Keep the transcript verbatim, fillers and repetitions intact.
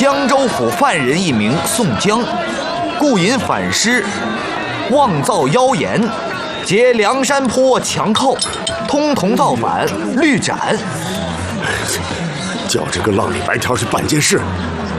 江州府犯人一名宋江，故引反诗，妄造妖言，劫梁山坡强寇，通通造反，律斩。 叫这个浪里白条去办件事，